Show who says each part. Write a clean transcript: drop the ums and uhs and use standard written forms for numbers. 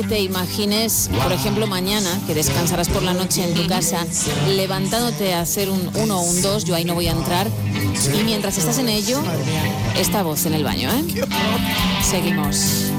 Speaker 1: te imagines, por ejemplo, mañana, que descansarás por la noche en tu casa, levantándote a hacer un 1 o un 2, yo ahí no voy a entrar, y mientras estás en ello, esta voz en el baño, ¿eh? Seguimos.